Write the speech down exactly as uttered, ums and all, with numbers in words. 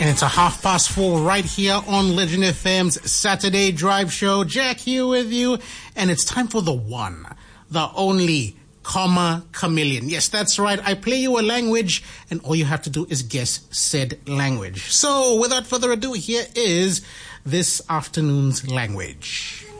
And it's a half past four right here on Legend F M's Saturday Drive Show. Jack here with you. And it's time for the one, the only, comma chameleon. Yes, that's right. I play you a language and all you have to do is guess said language. So without further ado, here is this afternoon's language.